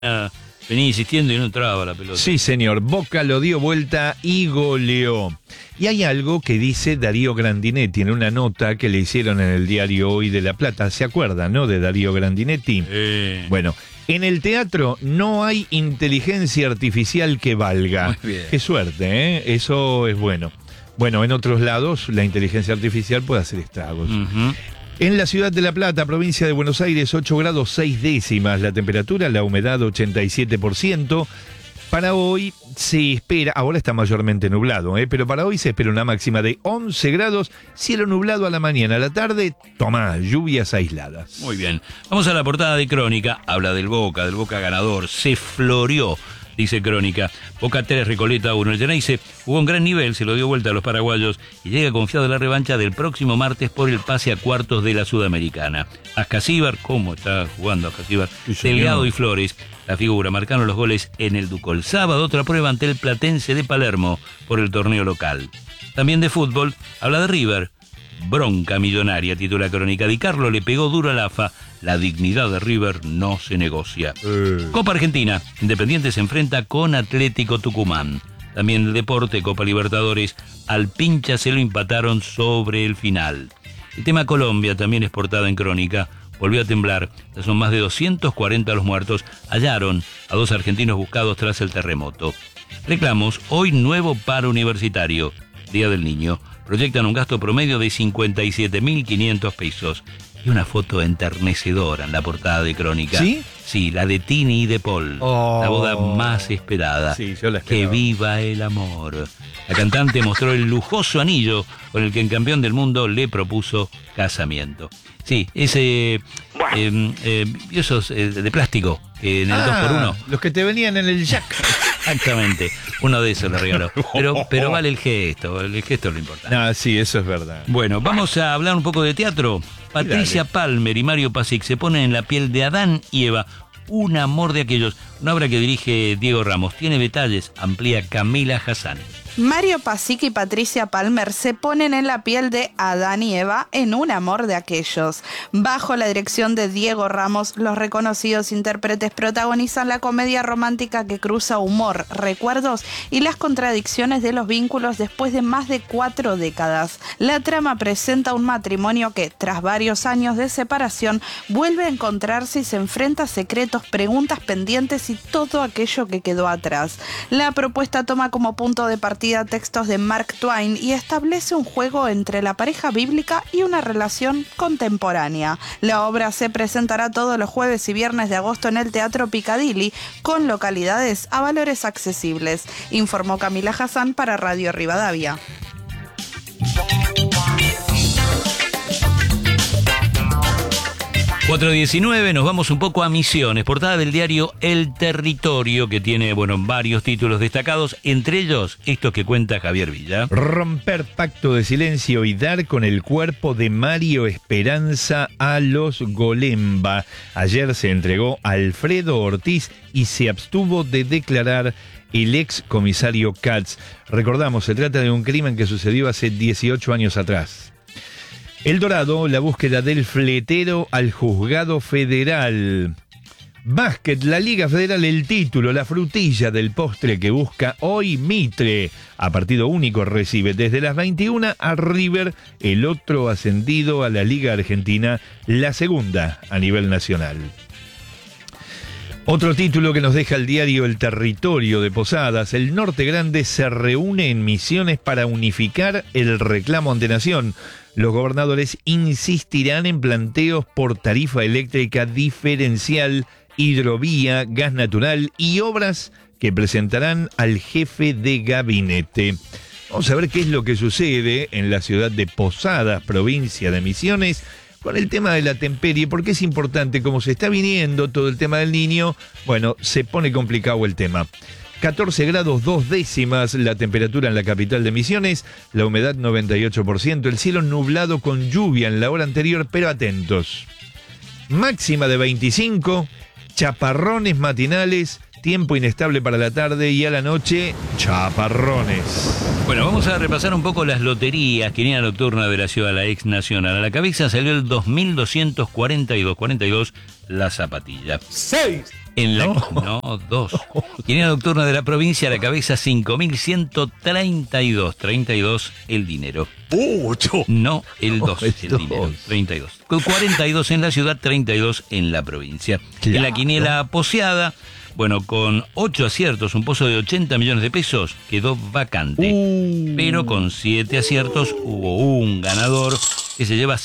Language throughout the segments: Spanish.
venía insistiendo y no entraba la pelota. Sí, señor. Boca lo dio vuelta y goleó. Y hay algo que dice Darío Grandinetti en una nota que le hicieron en el diario Hoy de La Plata. ¿Se acuerdan, no? De Darío Grandinetti. Bueno, en el teatro no hay inteligencia artificial que valga. Muy bien. Qué suerte, ¿eh? Eso es bueno. Bueno, en otros lados la inteligencia artificial puede hacer estragos. En la ciudad de La Plata, provincia de Buenos Aires, 8 grados 6 décimas la temperatura, la humedad 87%. Para hoy se espera, ahora está mayormente nublado, pero para hoy se espera una máxima de 11 grados, cielo nublado a la mañana, a la tarde, tomá, lluvias aisladas. Muy bien. Vamos a la portada de Crónica. Habla del Boca ganador. Se floreó, dice Crónica. Boca 3, Recoleta 1. El Geneise jugó un gran nivel, se lo dio vuelta a los paraguayos y llega confiado a la revancha del próximo martes por el pase a cuartos de la Sudamericana. Ascasíbar, ¿cómo está jugando Ascasíbar? Delgado y Flores, la figura, marcaron los goles en el Ducol. Sábado, otra prueba ante el Platense de Palermo por el torneo local. También de fútbol, habla de River. Bronca millonaria, titula Crónica. Di Carlo le pegó duro al AFA. La dignidad de River no se negocia. Copa Argentina. Independiente se enfrenta con Atlético Tucumán. También el deporte, Copa Libertadores. Al Pincha se lo empataron sobre el final. El tema Colombia también es portada en Crónica. Volvió a temblar. Ya son más de 240 los muertos. Hallaron a 2 argentinos buscados tras el terremoto. Reclamos. Hoy nuevo paro universitario. Día del Niño. Proyectan un gasto promedio de 57.500 pesos. Y una foto enternecedora en la portada de Crónica. ¿Sí? Sí, la de Tini y de Paul. La boda más esperada. Sí, yo la esperaba. Que viva el amor. La cantante mostró el lujoso anillo con el que el campeón del mundo le propuso casamiento. Sí, ese... esos de plástico, que en el 2x1. Los que te venían en el jack. Exactamente, uno de esos le regaló. Pero vale el gesto es lo importante. Sí, eso es verdad. Bueno, vamos a hablar un poco de teatro. Patricia Palmer y Mario Pasic se ponen en la piel de Adán y Eva. Un amor de aquellos. Una obra que dirige Diego Ramos. Tiene detalles, amplía Camila Hassan. Mario Pasic y Patricia Palmer se ponen en la piel de Adán y Eva en Un amor de aquellos. Bajo la dirección de Diego Ramos, los reconocidos intérpretes protagonizan la comedia romántica que cruza humor, recuerdos y las contradicciones de los vínculos después de más de 4 décadas. La trama presenta un matrimonio que, tras varios años de separación, vuelve a encontrarse y se enfrenta a secretos, preguntas pendientes y todo aquello que quedó atrás. La propuesta toma como punto de partida textos de Mark Twain y establece un juego entre la pareja bíblica y una relación contemporánea. La obra se presentará todos los jueves y viernes de agosto en el Teatro Piccadilly, con localidades a valores accesibles, informó Camila Hassan para Radio Rivadavia. ...4:19, nos vamos un poco a Misiones, portada del diario El Territorio, que tiene, varios títulos destacados, entre ellos estos que cuenta Javier Villa. Romper pacto de silencio y dar con el cuerpo de Mario Esperanza a los Golemba. Ayer se entregó Alfredo Ortiz y se abstuvo de declarar el ex comisario Katz. Recordamos, se trata de un crimen que sucedió hace 18 años atrás. El Dorado, la búsqueda del fletero al juzgado federal. Básquet, la Liga Federal, el título, la frutilla del postre que busca hoy Mitre. A partido único recibe desde las 21 a River, el otro ascendido a la Liga Argentina, la segunda a nivel nacional. Otro título que nos deja el diario El Territorio de Posadas. El Norte Grande se reúne en Misiones para unificar el reclamo ante Nación. Los gobernadores insistirán en planteos por tarifa eléctrica diferencial, hidrovía, gas natural y obras que presentarán al jefe de gabinete. Vamos a ver qué es lo que sucede en la ciudad de Posadas, provincia de Misiones, con el tema de la temperie, porque es importante, como se está viniendo todo el tema del Niño, se pone complicado el tema. 14 grados 2 décimas la temperatura en la capital de Misiones, la humedad 98%, el cielo nublado con lluvia en la hora anterior, pero atentos. Máxima de 25, chaparrones matinales, tiempo inestable para la tarde y a la noche, chaparrones. Bueno, vamos a repasar un poco las loterías, quiniela nocturna de la ciudad, la ex nacional. A la cabeza salió el 2242, 42, la zapatilla. 6 En la, no, 2. Quiniela nocturna de la provincia, a la cabeza 5.132. 32 el dinero. No, el 2 el dinero. 32. Con 42 en la ciudad, 32 en la provincia. Claro. En la quiniela poseada, bueno, con 8 aciertos, un pozo de 80 millones de pesos quedó vacante. Pero con 7 aciertos hubo un ganador que se lleva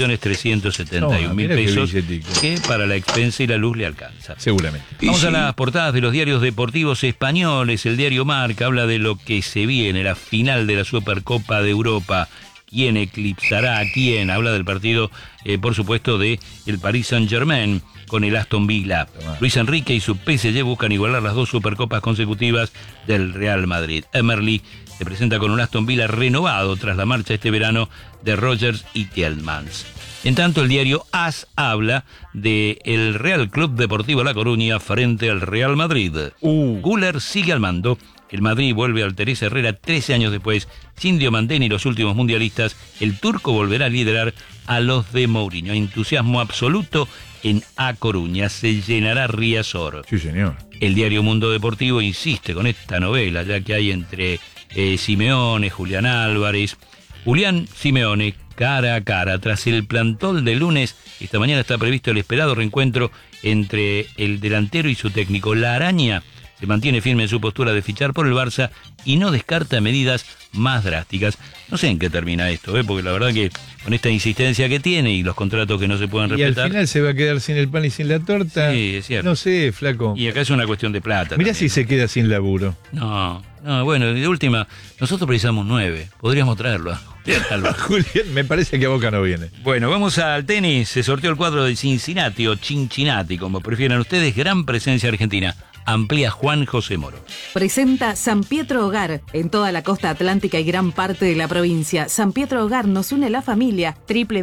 6.371.000 pesos, que para la expensa y la luz le alcanza. Seguramente. Vamos a las portadas de los diarios deportivos españoles. El diario Marca habla de lo que se viene, la final de la Supercopa de Europa. ¿Quién eclipsará a quién? Habla del partido, por supuesto, de el Paris Saint-Germain con el Aston Villa. Luis Enrique y su PSG buscan igualar las 2 Supercopas consecutivas del Real Madrid. Emerly se presenta con un Aston Villa renovado tras la marcha este verano de Rodgers y Tielemans. En tanto, el diario AS habla de el Real Club Deportivo La Coruña frente al Real Madrid. Güler sigue al mando. El Madrid vuelve al Teresa Herrera 13 años después. Sin Diomandé y los últimos mundialistas, el turco volverá a liderar a los de Mourinho. Entusiasmo absoluto en A Coruña. Se llenará Riazor. Sí, señor. El diario Mundo Deportivo insiste con esta novela, ya que hay entre Simeone, Julián Álvarez. Julián Simeone, cara a cara. Tras el plantón de lunes, esta mañana está previsto el esperado reencuentro entre el delantero y su técnico. La Araña se mantiene firme en su postura de fichar por el Barça y no descarta medidas más drásticas. No sé en qué termina esto, porque la verdad que con esta insistencia que tiene y los contratos que no se pueden respetar... Y al final se va a quedar sin el pan y sin la torta. Sí, es cierto. No sé, flaco. Y acá es una cuestión de plata. Mirá también, si se queda sin laburo. No, bueno, de última, nosotros precisamos 9. Podríamos traerlo. Julián, me parece que a Boca no viene. Bueno, vamos al tenis. Se sorteó el cuadro de Cincinnati o Cincinnati, como prefieran ustedes. Gran presencia argentina. Amplía Juan José Moro. Presenta San Pietro Hogar en toda la costa atlántica y gran parte de la provincia. San Pietro Hogar nos une la familia.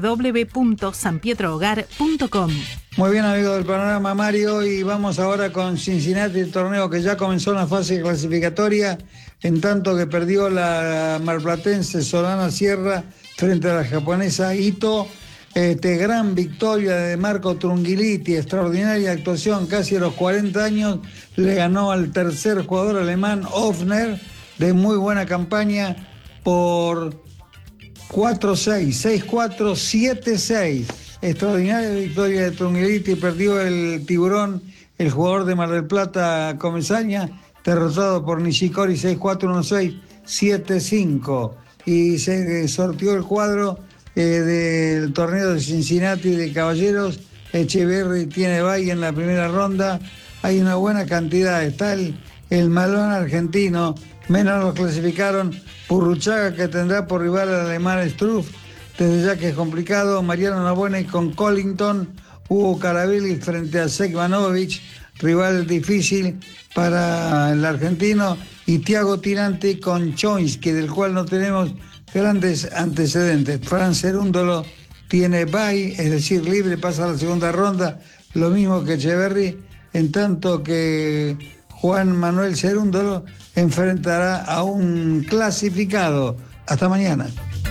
www.sanpietrohogar.com. Muy bien, amigos del panorama, Mario, y vamos ahora con Cincinnati, el torneo que ya comenzó en la fase clasificatoria, en tanto que perdió la marplatense Solana Sierra frente a la japonesa Ito. Gran victoria de Marco Trungelliti, extraordinaria actuación, casi a los 40 años, le ganó al tercer jugador alemán, Ofner, de muy buena campaña, por 4-6, 6-4, 7-6. Extraordinaria victoria de Trungelliti, perdió el tiburón, el jugador de Mar del Plata, Comesaña, derrotado por Nishikori 6-4, 1-6, 7-5. Y se sorteó el cuadro del torneo de Cincinnati de caballeros. Echeverry tiene bye en la primera ronda. Hay una buena cantidad. Está el malón argentino, menos los clasificaron. Purruchaga, que tendrá por rival al alemán Struff, desde ya que es complicado. Mariano Nabone con Collington. Hugo Carabelli frente a Sekmanovic, rival difícil para el argentino. Y Thiago Tirante con Choinsky, del cual no tenemos grandes antecedentes. Fran Cerúndolo tiene bye, es decir, libre, pasa a la segunda ronda, lo mismo que Echeverry, en tanto que Juan Manuel Cerúndolo enfrentará a un clasificado. Hasta mañana.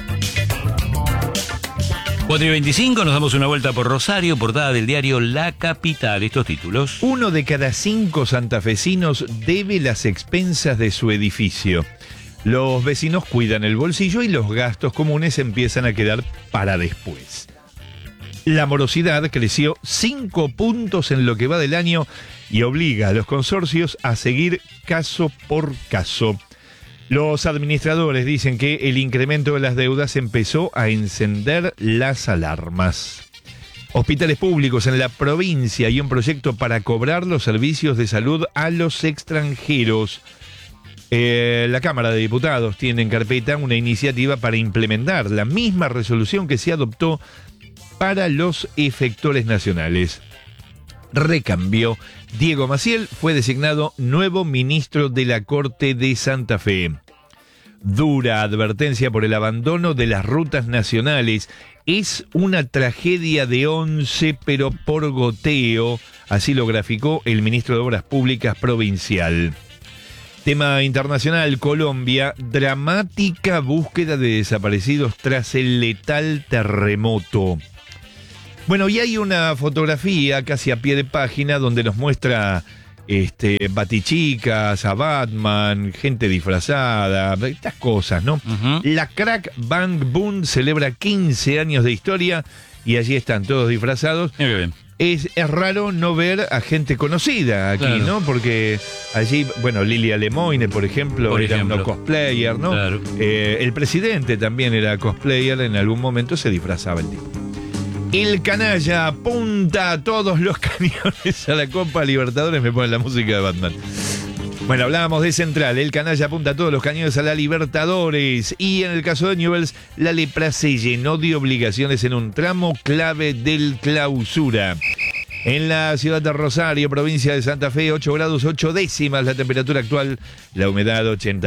4:25, nos damos una vuelta por Rosario, portada del diario La Capital. Estos títulos. 1 de cada 5 santafesinos debe las expensas de su edificio. Los vecinos cuidan el bolsillo y los gastos comunes empiezan a quedar para después. La morosidad creció 5 puntos en lo que va del año y obliga a los consorcios a seguir caso por caso. Los administradores dicen que el incremento de las deudas empezó a encender las alarmas. Hospitales públicos en la provincia y un proyecto para cobrar los servicios de salud a los extranjeros. La Cámara de Diputados tiene en carpeta una iniciativa para implementar la misma resolución que se adoptó para los efectores nacionales. Recambio. Diego Maciel fue designado nuevo ministro de la Corte de Santa Fe. Dura advertencia por el abandono de las rutas nacionales. Es una tragedia de 11, pero por goteo. Así lo graficó el ministro de Obras Públicas provincial. Tema internacional, Colombia, dramática búsqueda de desaparecidos tras el letal terremoto. Bueno, y hay una fotografía casi a pie de página donde nos muestra batichicas, a Batman, gente disfrazada, estas cosas, ¿no? La Crack Bang Boom celebra 15 años de historia y allí están todos disfrazados. Muy bien. Es raro no ver a gente conocida aquí, claro, ¿no? Porque allí, bueno, Lilia Lemoine, por ejemplo, era uno cosplayer, ¿no? Claro. El presidente también era cosplayer, en algún momento se disfrazaba el tipo. El canalla apunta a todos los cañones a la Copa Libertadores. Me ponen la música de Batman. Bueno, hablábamos de Central. El canalla apunta a todos los cañones a la Libertadores. Y en el caso de Newell's, la Lepra se llenó de obligaciones en un tramo clave del Clausura. En la ciudad de Rosario, provincia de Santa Fe, 8 grados 8 décimas la temperatura actual, la humedad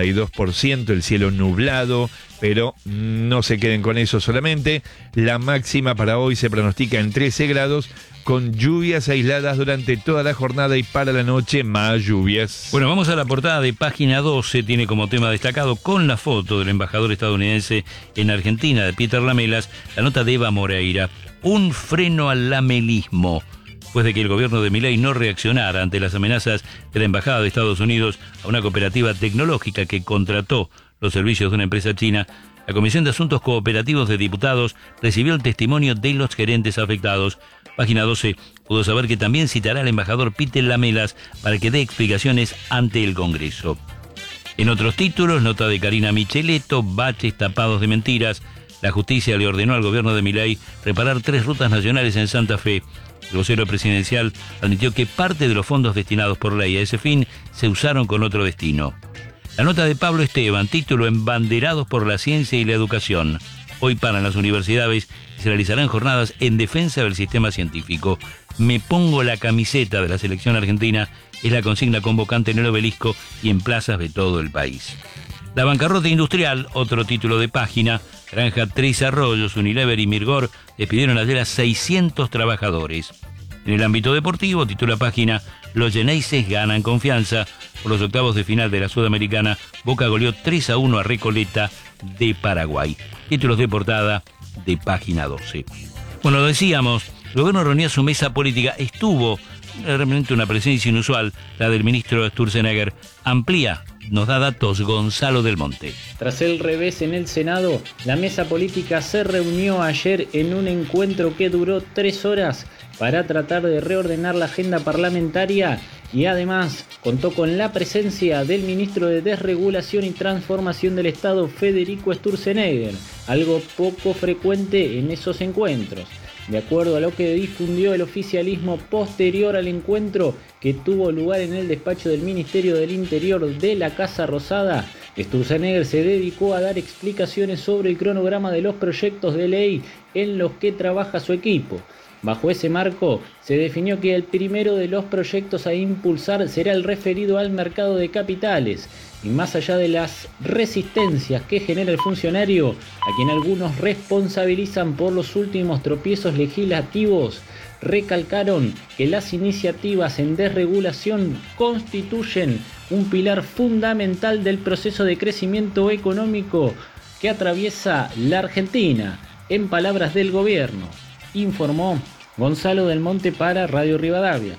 82%, el cielo nublado, pero no se queden con eso solamente. La máxima para hoy se pronostica en 13 grados, con lluvias aisladas durante toda la jornada y para la noche más lluvias. Bueno, vamos a la portada de página 12, tiene como tema destacado con la foto del embajador estadounidense en Argentina, de Peter Lamelas, la nota de Eva Moreira, un freno al lamelismo. Después de que el gobierno de Milei no reaccionara ante las amenazas de la Embajada de Estados Unidos a una cooperativa tecnológica que contrató los servicios de una empresa china, la Comisión de Asuntos Cooperativos de Diputados recibió el testimonio de los gerentes afectados. Página 12 pudo saber que también citará al embajador Peter Lamelas para que dé explicaciones ante el Congreso. En otros títulos, nota de Karina Micheletto, baches tapados de mentiras. La justicia le ordenó al gobierno de Milei reparar 3 rutas nacionales en Santa Fe. El vocero presidencial admitió que parte de los fondos destinados por ley a ese fin se usaron con otro destino. La nota de Pablo Esteban, título Embanderados por la ciencia y la educación. Hoy paran las universidades y se realizarán jornadas en defensa del sistema científico. Me pongo la camiseta de la selección argentina, es la consigna convocante en el Obelisco y en plazas de todo el país. La bancarrota industrial, otro título de página. Granja Tres Arroyos, Unilever y Mirgor despidieron ayer a 600 trabajadores. En el ámbito deportivo, titula página, los Geneises ganan confianza. Por los octavos de final de la Sudamericana, Boca goleó 3-1 a Recoleta de Paraguay. Títulos de portada de página 12. Bueno, lo decíamos, el gobierno reunió su mesa política, estuvo realmente una presencia inusual, la del ministro Sturzenegger. Amplía, nos da datos Gonzalo del Monte. Tras el revés en el Senado, la mesa política se reunió ayer en un encuentro que duró 3 horas para tratar de reordenar la agenda parlamentaria y además contó con la presencia del ministro de Desregulación y Transformación del Estado, Federico Sturzenegger, algo poco frecuente en esos encuentros. De acuerdo a lo que difundió el oficialismo posterior al encuentro que tuvo lugar en el despacho del Ministerio del Interior de la Casa Rosada, Sturzenegger se dedicó a dar explicaciones sobre el cronograma de los proyectos de ley en los que trabaja su equipo. Bajo ese marco, se definió que el primero de los proyectos a impulsar será el referido al mercado de capitales. Y más allá de las resistencias que genera el funcionario, a quien algunos responsabilizan por los últimos tropiezos legislativos, recalcaron que las iniciativas en desregulación constituyen un pilar fundamental del proceso de crecimiento económico que atraviesa la Argentina, en palabras del gobierno, informó Gonzalo del Monte para Radio Rivadavia.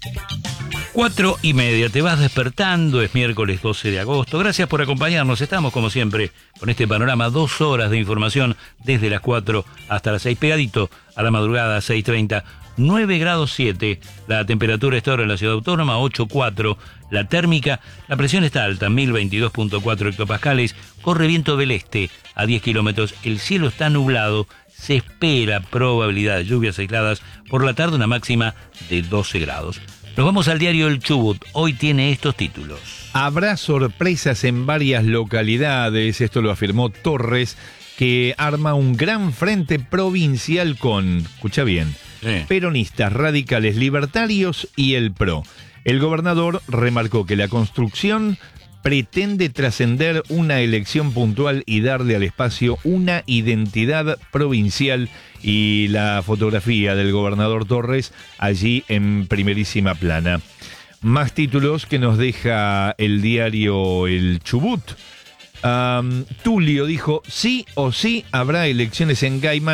4:30, te vas despertando, es miércoles 12 de agosto. Gracias por acompañarnos, estamos como siempre con este panorama, 2 horas de información desde las 4 hasta las 6, pegadito a la madrugada, 6:30, 9 grados 7, la temperatura está ahora en la ciudad autónoma, 8,4, la térmica, la presión está alta, 1022.4 hectopascales, corre viento del este a 10 kilómetros, el cielo está nublado, se espera probabilidad de lluvias aisladas, por la tarde una máxima de 12 grados. Nos vamos al diario El Chubut, hoy tiene estos títulos. Habrá sorpresas en varias localidades, esto lo afirmó Torres, que arma un gran frente provincial con, escucha bien, peronistas, radicales, libertarios y el PRO. El gobernador remarcó que la construcción pretende trascender una elección puntual y darle al espacio una identidad provincial, y la fotografía del gobernador Torres allí en primerísima plana. Más títulos que nos deja el diario El Chubut. Tulio dijo, sí o sí habrá elecciones en Gaiman,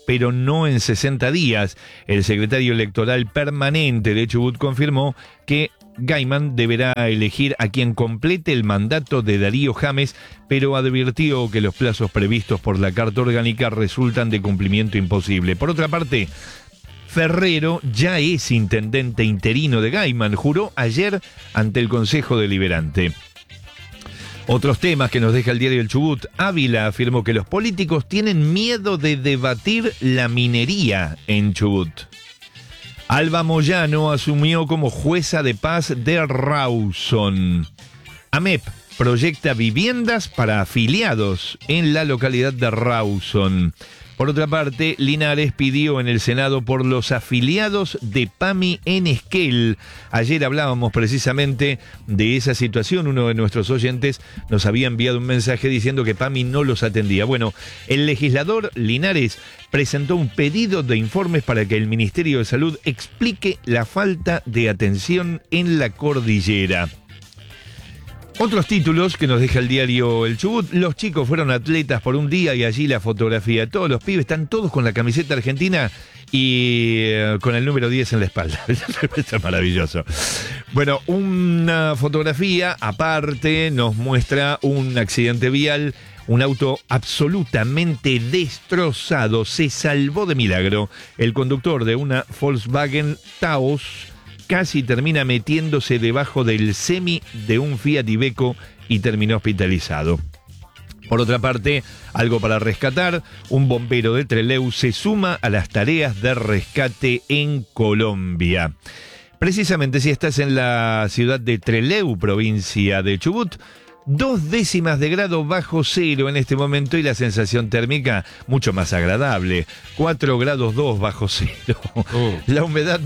pero no en 60 días. El secretario electoral permanente de Chubut confirmó que Gaiman deberá elegir a quien complete el mandato de Darío James, pero advirtió que los plazos previstos por la Carta Orgánica resultan de cumplimiento imposible. Por otra parte, Ferrero ya es intendente interino de Gaiman, juró ayer ante el Consejo Deliberante. Otros temas que nos deja el diario El Chubut. Ávila afirmó que los políticos tienen miedo de debatir la minería en Chubut. Alba Moyano asumió como jueza de paz de Rawson. AMEP proyecta viviendas para afiliados en la localidad de Rawson. Por otra parte, Linares pidió en el Senado por los afiliados de PAMI en Esquel. Ayer hablábamos precisamente de esa situación. Uno de nuestros oyentes nos había enviado un mensaje diciendo que PAMI no los atendía. Bueno, el legislador Linares presentó un pedido de informes para que el Ministerio de Salud explique la falta de atención en la cordillera. Otros títulos que nos deja el diario El Chubut. Los chicos fueron atletas por un día y allí la fotografía. Todos los pibes están todos con la camiseta argentina y con el número 10 en la espalda. Esto es maravilloso. Bueno, una fotografía aparte nos muestra un accidente vial. Un auto absolutamente destrozado. Se salvó de milagro. El conductor de una Volkswagen Taos casi termina metiéndose debajo del semi de un Fiat Iveco y terminó hospitalizado. Por otra parte, algo para rescatar, un bombero de Trelew se suma a las tareas de rescate en Colombia. Precisamente si estás en la ciudad de Trelew, provincia de Chubut, 2 décimas de grado bajo cero en este momento y la sensación térmica mucho más agradable, 4 grados 2 bajo cero. La humedad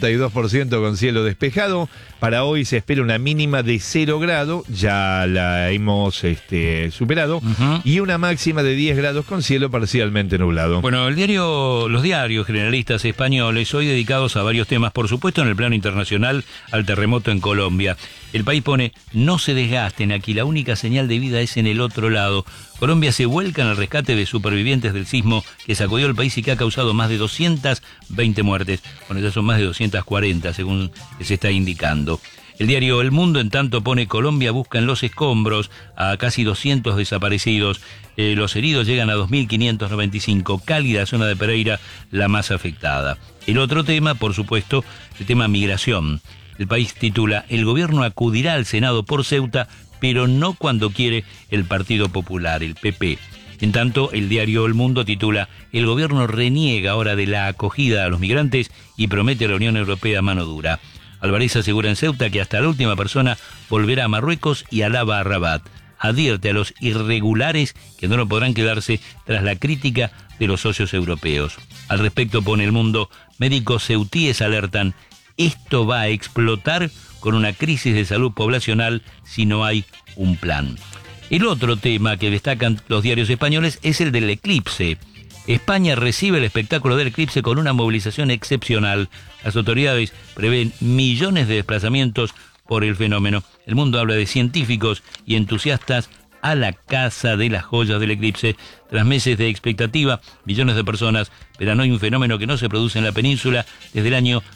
92% con cielo despejado. Para hoy se espera una mínima de 0 grado, ya la hemos superado, y una máxima de 10 grados con cielo parcialmente nublado. Bueno, los diarios generalistas españoles hoy dedicados a varios temas, por supuesto en el plano internacional, al terremoto en Colombia. El país pone, no se desgasten, aquí la única señal de vida es en el otro lado. Colombia se vuelca en el rescate de supervivientes del sismo que sacudió el país y que ha causado más de 220 muertes. Bueno, ya son más de 240 según se está indicando. El diario El Mundo, en tanto, pone Colombia busca en los escombros a casi 200 desaparecidos. Los heridos llegan a 2.595. Cali, la zona de Pereira, la más afectada. El otro tema, por supuesto, el tema migración. El país titula, el gobierno acudirá al Senado por Ceuta, pero no cuando quiere el Partido Popular, el PP. En tanto, el diario El Mundo titula, el gobierno reniega ahora de la acogida a los migrantes y promete a la Unión Europea mano dura. Álvarez asegura en Ceuta que hasta la última persona volverá a Marruecos y alaba a Rabat. Advierte a los irregulares que no podrán quedarse tras la crítica de los socios europeos. Al respecto pone El Mundo, médicos ceutíes alertan, esto va a explotar con una crisis de salud poblacional si no hay un plan. El otro tema que destacan los diarios españoles es el del eclipse. España recibe el espectáculo del eclipse con una movilización excepcional. Las autoridades prevén millones de desplazamientos por el fenómeno. El Mundo habla de científicos y entusiastas a la caza de las joyas del eclipse. Tras meses de expectativa, millones de personas verán hoy un fenómeno que no se produce en la península desde el año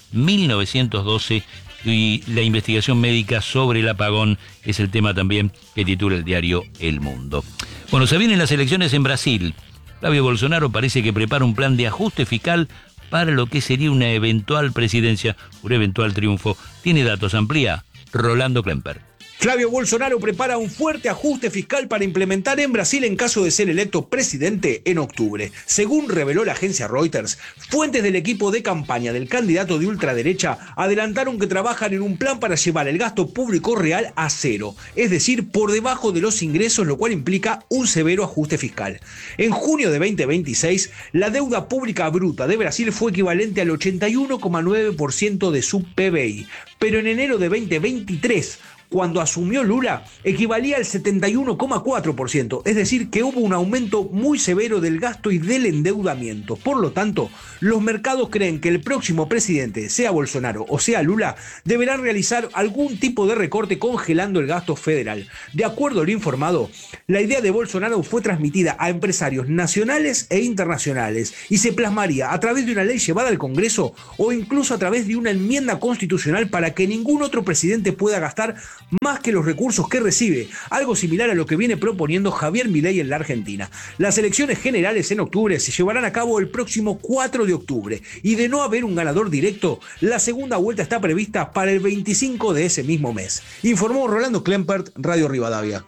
1912 y la investigación médica sobre el apagón es el tema también que titula el diario El Mundo. Bueno, se vienen las elecciones en Brasil. Flavio Bolsonaro parece que prepara un plan de ajuste fiscal para lo que sería una eventual presidencia, un eventual triunfo. Tiene datos, amplía Rolando Klemper. Flavio Bolsonaro prepara un fuerte ajuste fiscal para implementar en Brasil en caso de ser electo presidente en octubre. Según reveló la agencia Reuters, fuentes del equipo de campaña del candidato de ultraderecha adelantaron que trabajan en un plan para llevar el gasto público real a cero, es decir, por debajo de los ingresos, lo cual implica un severo ajuste fiscal. En junio de 2026, la deuda pública bruta de Brasil fue equivalente al 81,9% de su PBI, pero en enero de 2023 cuando asumió Lula equivalía al 71,4%, es decir, que hubo un aumento muy severo del gasto y del endeudamiento. Por lo tanto, los mercados creen que el próximo presidente, sea Bolsonaro o sea Lula, deberá realizar algún tipo de recorte congelando el gasto federal. De acuerdo a lo informado, la idea de Bolsonaro fue transmitida a empresarios nacionales e internacionales y se plasmaría a través de una ley llevada al Congreso o incluso a través de una enmienda constitucional para que ningún otro presidente pueda gastar más que los recursos que recibe, algo similar a lo que viene proponiendo Javier Milei en la Argentina. Las elecciones generales en octubre se llevarán a cabo el próximo 4 de octubre y de no haber un ganador directo, la segunda vuelta está prevista para el 25 de ese mismo mes. Informó Rolando Klempert, Radio Rivadavia.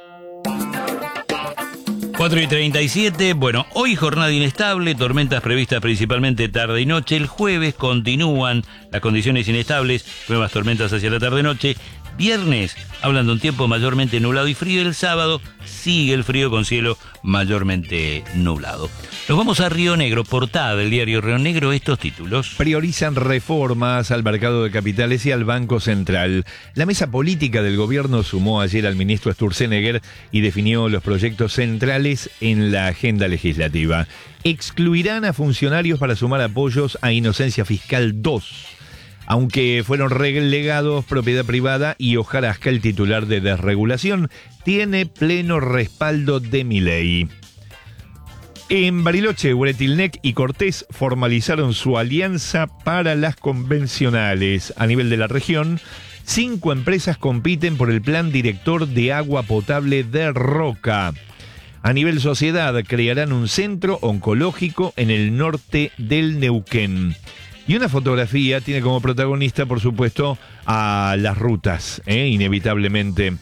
4:37, bueno, hoy jornada inestable, tormentas previstas principalmente tarde y noche. El jueves continúan las condiciones inestables, nuevas tormentas hacia la tarde-noche. Viernes hablan de un tiempo mayormente nublado y frío. El sábado sigue el frío con cielo mayormente nublado. Nos vamos a Río Negro, portada del diario Río Negro, estos títulos. Priorizan reformas al mercado de capitales y al Banco Central. La mesa política del gobierno sumó ayer al ministro Sturzenegger y definió los proyectos centrales en la agenda legislativa. Excluirán a funcionarios para sumar apoyos a Inocencia Fiscal 2. Aunque fueron relegados propiedad privada y Hojarasca, el titular de desregulación, tiene pleno respaldo de Milei. En Bariloche, Hueretilnec y Cortés formalizaron su alianza para las convencionales. A nivel de la región, 5 empresas compiten por el plan director de agua potable de Roca. A nivel sociedad, crearán un centro oncológico en el norte del Neuquén. Y una fotografía tiene como protagonista, por supuesto, a las rutas, inevitablemente.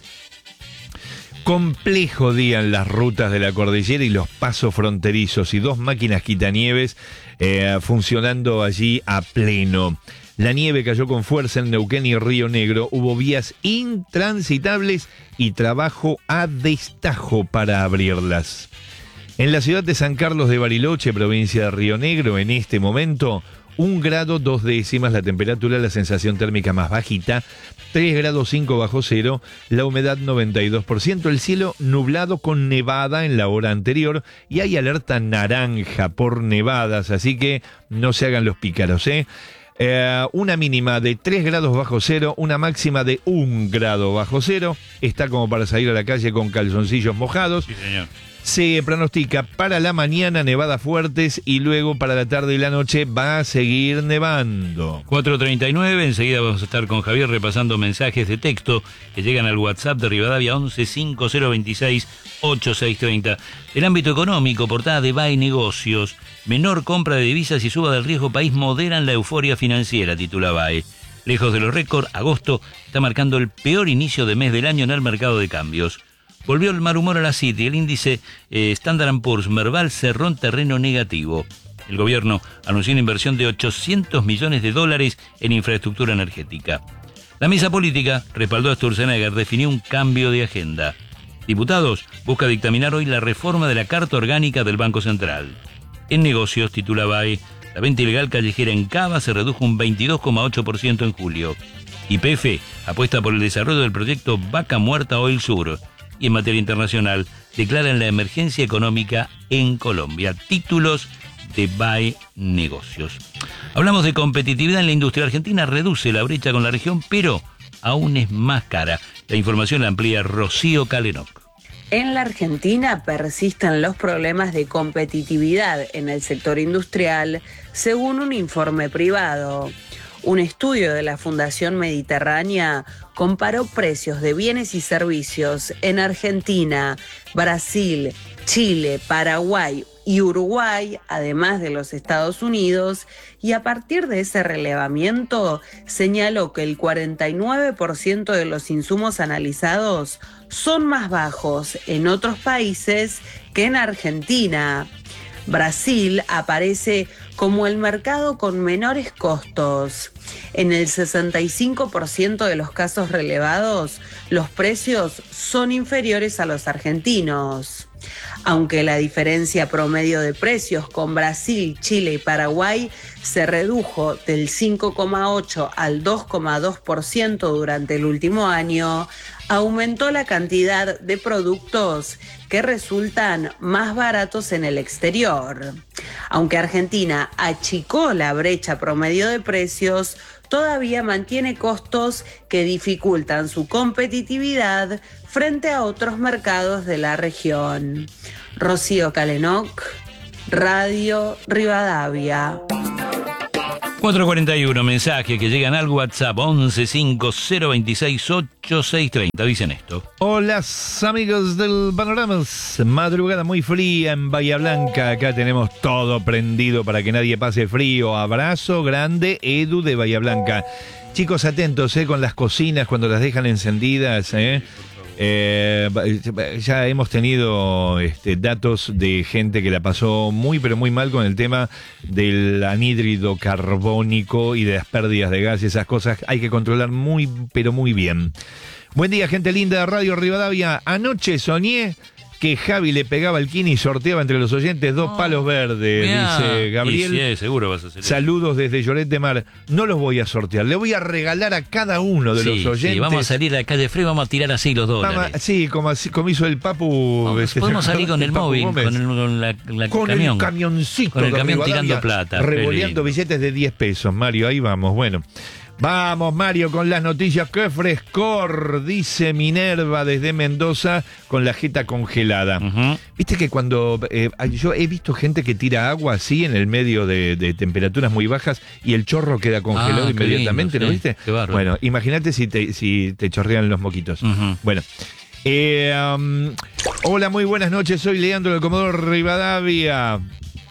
Complejo día en las rutas de la cordillera y los pasos fronterizos y 2 máquinas quitanieves funcionando allí a pleno. La nieve cayó con fuerza en Neuquén y Río Negro. Hubo vías intransitables y trabajo a destajo para abrirlas. En la ciudad de San Carlos de Bariloche, provincia de Río Negro, en este momento 1 grado 2 décimas la temperatura, la sensación térmica más bajita, 3 grados 5 bajo cero, la humedad 92%, el cielo nublado con nevada en la hora anterior y hay alerta naranja por nevadas, así que no se hagan los pícaros, una mínima de 3 grados bajo cero, una máxima de 1 grado bajo cero, está como para salir a la calle con calzoncillos mojados. Sí, señor. Se pronostica para la mañana nevadas fuertes y luego para la tarde y la noche va a seguir nevando. 4:39, enseguida vamos a estar con Javier repasando mensajes de texto que llegan al WhatsApp de Rivadavia 11 5026 8630. El ámbito económico, portada de BAE Negocios, menor compra de divisas y suba del riesgo país moderan la euforia financiera, titula BAE. Lejos de los récords, agosto está marcando el peor inicio de mes del año en el mercado de cambios. Volvió el mal humor a la City, el índice Standard & Poor's Merval cerró en terreno negativo. El gobierno anunció una inversión de $800 millones en infraestructura energética. La mesa política respaldó a Sturzenegger, definió un cambio de agenda. Diputados busca dictaminar hoy la reforma de la Carta Orgánica del Banco Central. En negocios, titula BAE, la venta ilegal callejera en Cava se redujo un 22,8% en julio. YPF apuesta por el desarrollo del proyecto Vaca Muerta Oil Sur. Y en materia internacional, declaran la emergencia económica en Colombia. Títulos de BAE Negocios. Hablamos de competitividad en la industria. Argentina reduce la brecha con la región, pero aún es más cara. La información la amplía Rocío Calenoc. En la Argentina persisten los problemas de competitividad en el sector industrial, según un informe privado. Un estudio de la Fundación Mediterránea comparó precios de bienes y servicios en Argentina, Brasil, Chile, Paraguay y Uruguay, además de los Estados Unidos, y a partir de ese relevamiento señaló que el 49% de los insumos analizados son más bajos en otros países que en Argentina. Brasil aparece como el mercado con menores costos. En el 65% de los casos relevados, los precios son inferiores a los argentinos. Aunque la diferencia promedio de precios con Brasil, Chile y Paraguay se redujo del 5,8 al 2,2% durante el último año, aumentó la cantidad de productos que resultan más baratos en el exterior. Aunque Argentina achicó la brecha promedio de precios, todavía mantiene costos que dificultan su competitividad frente a otros mercados de la región. Rocío Calenoc, Radio Rivadavia. 441, mensajes que llegan al WhatsApp 1150268630. Dicen esto. Hola amigos del Panoramas, madrugada muy fría en Bahía Blanca, acá tenemos todo prendido para que nadie pase frío. Abrazo grande, Edu de Bahía Blanca. Chicos, atentos con las cocinas cuando las dejan encendidas. Ya hemos tenido datos de gente que la pasó muy pero muy mal con el tema del anhídrido carbónico y de las pérdidas de gas y esas cosas. Hay que controlar muy pero muy bien. Buen día, gente linda de Radio Rivadavia. Anoche soñé que Javi le pegaba el Kini y sorteaba entre los oyentes 2 palos verdes, dice Gabriel. Sí, seguro vas a hacer Saludos desde Lloret de Mar. No los voy a sortear, le voy a regalar a cada uno de los oyentes. Sí, vamos a salir a la calle Frío, vamos a tirar así los dólares. Sí, como hizo el Papu. Podemos salir con el móvil, con el camión. El camioncito. Con el camión tirando plata. Revoleando billetes de 10 pesos, Mario, ahí vamos, bueno. Vamos, Mario, con las noticias. ¡Qué frescor! Dice Minerva desde Mendoza con la jeta congelada. Uh-huh. Viste que cuando yo he visto gente que tira agua así en el medio de temperaturas muy bajas y el chorro queda congelado inmediatamente, lindo, ¿no viste? Qué bárbaro. Bueno, imagínate si te chorrean los moquitos. Uh-huh. Bueno. Hola, muy buenas noches. Soy Leandro del Comodoro Rivadavia.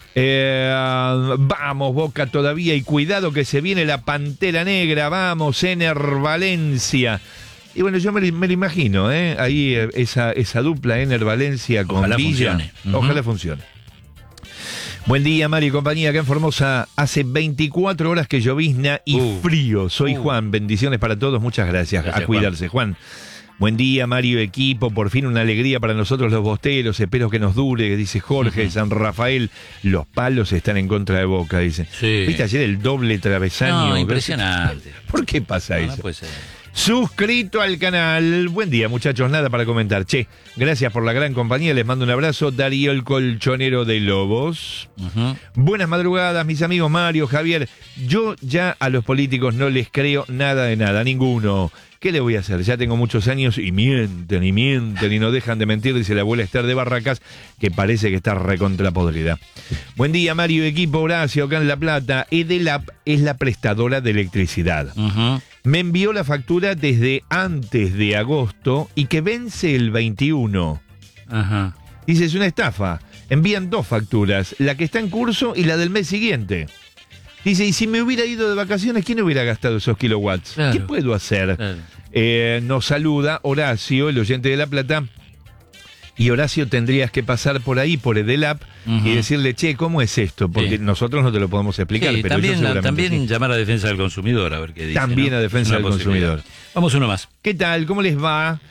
Vamos, Boca todavía y cuidado que se viene la Pantera Negra. Vamos, Ener Valencia. Y bueno, yo me lo imagino, ahí esa dupla Ener Valencia con Ojalá Villa. Funcione. Uh-huh. Ojalá funcione. Buen día, Mario y compañía, acá en Formosa. Hace 24 horas que llovizna y frío. Soy Juan, bendiciones para todos, muchas gracias. A cuidarse, Juan. Buen día, Mario, equipo, por fin una alegría para nosotros los bosteros, espero que nos dure, dice Jorge, uh-huh. San Rafael, los palos están en contra de Boca, dice. Sí. ¿Viste ayer el doble travesaño? No, impresionante. ¿Por qué pasa eso? No puede ser. Suscrito al canal. Buen día, muchachos, nada para comentar. Che, gracias por la gran compañía, les mando un abrazo. Darío el colchonero de Lobos. Uh-huh. Buenas madrugadas, mis amigos Mario, Javier. Yo ya a los políticos no les creo nada de nada, ninguno. ¿Qué le voy a hacer? Ya tengo muchos años y mienten y no dejan de mentir, dice la abuela Esther de Barracas, que parece que está recontrapodrida. Buen día, Mario, equipo, Horacio, acá en La Plata. Edelap es la prestadora de electricidad. Uh-huh. Me envió la factura desde antes de agosto y que vence el 21. Uh-huh. Dice, es una estafa. Envían 2 facturas, la que está en curso y la del mes siguiente. Dice, y si me hubiera ido de vacaciones, ¿quién hubiera gastado esos kilowatts? Claro. ¿Qué puedo hacer? Claro. Nos saluda Horacio, el oyente de La Plata. Y Horacio, tendrías que pasar por ahí, por Edelap, uh-huh. y decirle, che, ¿cómo es esto? Porque nosotros no te lo podemos explicar. Sí, pero también llamar a Defensa del Consumidor, a ver qué dice. También, ¿no? A Defensa del Consumidor. Vamos uno más. ¿Qué tal? ¿Cómo les va?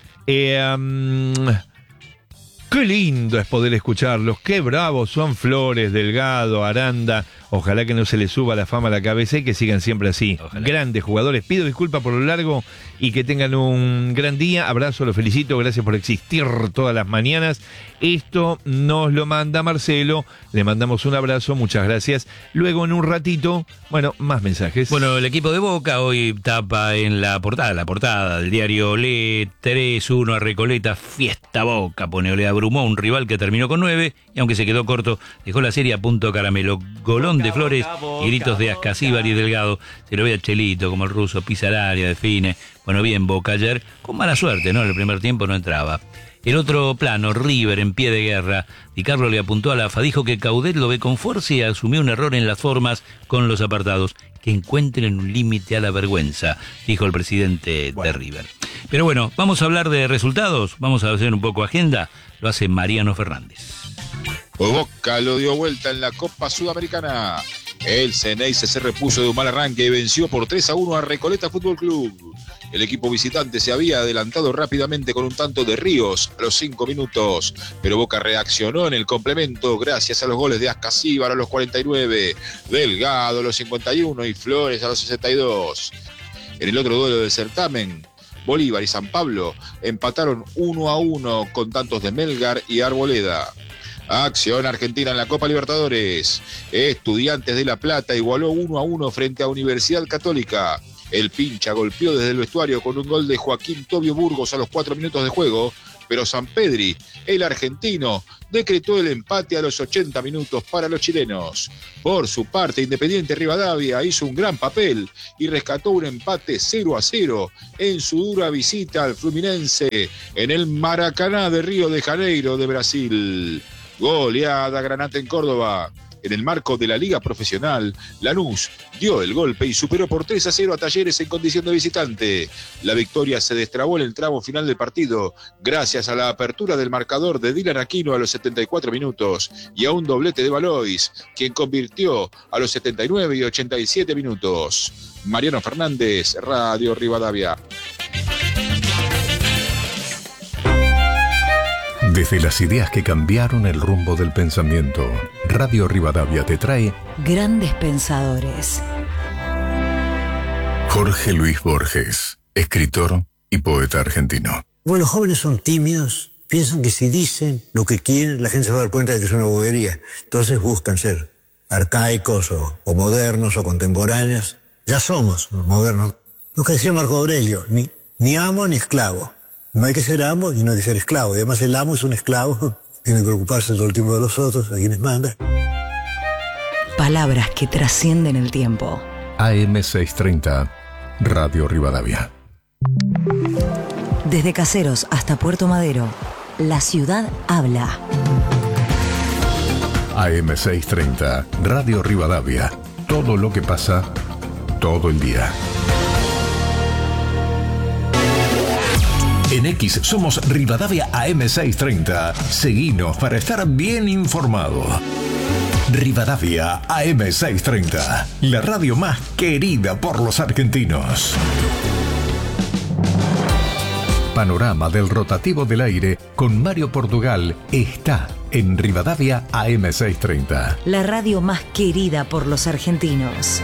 Qué lindo es poder escucharlos, qué bravos son Flores, Delgado, Aranda. Ojalá que no se les suba la fama a la cabeza y que sigan siempre así. Ojalá. Grandes jugadores. Pido disculpas por lo largo y que tengan un gran día. Abrazo, los felicito, gracias por existir todas las mañanas. Esto nos lo manda Marcelo, le mandamos un abrazo, muchas gracias. Luego en un ratito, bueno, más mensajes. Bueno, el equipo de Boca hoy tapa en la portada del diario Le 3-1 a Recoleta, fiesta Boca, pone Ole abrumó un rival que terminó con 9 y aunque se quedó corto, dejó la serie a punto caramelo. Golón de Flores y gritos de Ascasíbar y Delgado. Se lo ve a Chelito como el ruso, pisa el área, define. Bueno, bien Boca ayer, con mala suerte, ¿no? En el primer tiempo no entraba. El otro plano, River en pie de guerra. Di Carlo le apuntó a la AFA, dijo que Caudet lo ve con fuerza y asumió un error en las formas con los apartados. Que encuentren un límite a la vergüenza, dijo el presidente de River. Pero bueno, vamos a hablar de resultados, vamos a hacer un poco agenda, lo hace Mariano Fernández. Boca lo dio vuelta en la Copa Sudamericana. El Ceneice se repuso de un mal arranque y venció por 3-1 a Recoleta Fútbol Club. El equipo visitante se había adelantado rápidamente con un tanto de Ríos a los 5 minutos, pero Boca reaccionó en el complemento gracias a los goles de Ascasíbar a los 49, Delgado a los 51 y Flores a los 62. En el otro duelo del certamen, Bolívar y San Pablo empataron 1-1 con tantos de Melgar y Arboleda. Acción argentina en la Copa Libertadores. Estudiantes de La Plata igualó 1-1 frente a Universidad Católica. El Pincha golpeó desde el vestuario con un gol de Joaquín Tobio Burgos a los 4 minutos de juego, pero Sampedri, el argentino, decretó el empate a los 80 minutos para los chilenos. Por su parte, Independiente Rivadavia hizo un gran papel y rescató un empate 0-0 en su dura visita al Fluminense en el Maracaná de Río de Janeiro de Brasil. Goleada Granate en Córdoba. En el marco de la Liga Profesional, Lanús dio el golpe y superó por 3-0 a Talleres en condición de visitante. La victoria se destrabó en el tramo final del partido, gracias a la apertura del marcador de Dylan Aquino a los 74 minutos y a un doblete de Valois, quien convirtió a los 79 y 87 minutos. Mariano Fernández, Radio Rivadavia. Desde las ideas que cambiaron el rumbo del pensamiento, Radio Rivadavia te trae Grandes Pensadores. Jorge Luis Borges, escritor y poeta argentino. Bueno, los jóvenes son tímidos, piensan que si dicen lo que quieren, la gente se va a dar cuenta de que es una bobería. Entonces buscan ser arcaicos o modernos o contemporáneos. Ya somos modernos. Lo que decía Marco Aurelio, ni amo ni esclavo. No hay que ser amo y no hay que ser esclavo. Y además el amo es un esclavo, tiene que preocuparse todo el tiempo de los otros, a quienes manda. Palabras que trascienden el tiempo. AM630, Radio Rivadavia. Desde Caseros hasta Puerto Madero, la ciudad habla. AM630, Radio Rivadavia. Todo lo que pasa, todo el día. En X somos Rivadavia AM630. Seguinos para estar bien informado. Rivadavia AM630, la radio más querida por los argentinos. Panorama del rotativo del aire con Mario Portugal está en Rivadavia AM630. La radio más querida por los argentinos.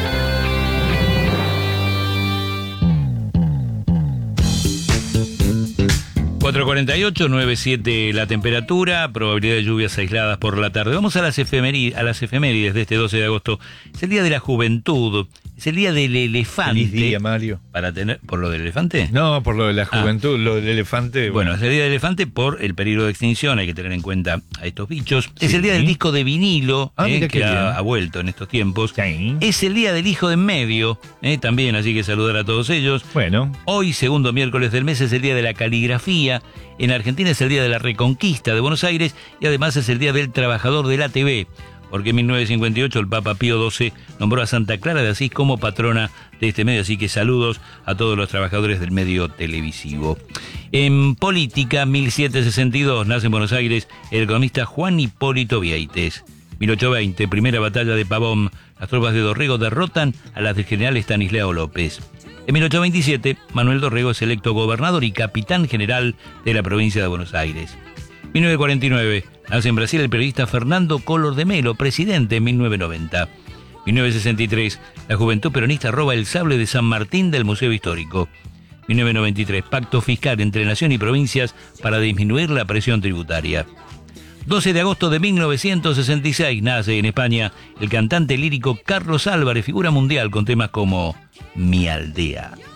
4:48, 9:07 la temperatura, probabilidad de lluvias aisladas por la tarde. Vamos a las efemérides de este 12 de agosto. Es el Día de la Juventud, es el Día del Elefante. Feliz día, Mario. Para tener, ¿por lo del elefante? No, por lo de la juventud, lo del elefante. Bueno, es el Día del Elefante por el peligro de extinción, hay que tener en cuenta a estos bichos. Sí. Es el Día del disco de vinilo, que ha vuelto en estos tiempos. Sí. Es el Día del hijo de en medio, también, así que saludar a todos ellos. Bueno. Hoy, segundo miércoles del mes, es el Día de la Caligrafía. En Argentina es el Día de la Reconquista de Buenos Aires y además es el Día del Trabajador de la TV, porque en 1958 el Papa Pío XII nombró a Santa Clara de Asís como patrona de este medio, así que saludos a todos los trabajadores del medio televisivo. En política, 1762, nace en Buenos Aires el economista Juan Hipólito Vieites. 1820, primera batalla de Pavón, las tropas de Dorrego derrotan a las del general Estanislao López. En 1827, Manuel Dorrego es electo gobernador y capitán general de la provincia de Buenos Aires. 1949, nace en Brasil el periodista Fernando Collor de Mello, presidente en 1990. 1963, la Juventud Peronista roba el sable de San Martín del Museo Histórico. 1993, pacto fiscal entre nación y provincias para disminuir la presión tributaria. 12 de agosto de 1966, nace en España el cantante lírico Carlos Álvarez, figura mundial con temas como Mi Aldea.